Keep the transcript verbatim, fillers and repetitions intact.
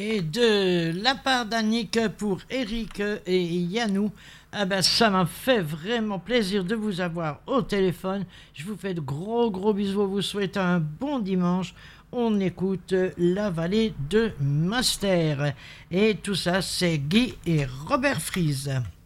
Et de la part d'Annick pour Eric et Yannou, ah ben ça m'a fait vraiment plaisir de vous avoir au téléphone. Je vous fais de gros gros bisous, vous souhaite un bon dimanche. On écoute La Vallée de Master. Et tout ça, c'est Guy et Robert Fries.